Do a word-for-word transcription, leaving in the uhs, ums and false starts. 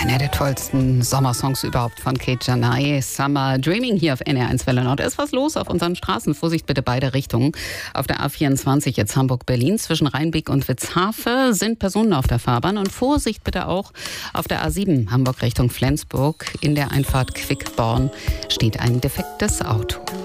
Einer der tollsten Sommersongs überhaupt von Kate Janai. Summer Dreaming hier auf N R eins Welle Nord. Es ist was los auf unseren Straßen. Vorsicht bitte beide Richtungen. Auf der A vierundzwanzig jetzt Hamburg-Berlin zwischen Rheinbeek und Witzhafe sind Personen auf der Fahrbahn. Und Vorsicht bitte auch auf der A sieben Hamburg Richtung Flensburg. In der Einfahrt Quickborn steht ein defektes Auto.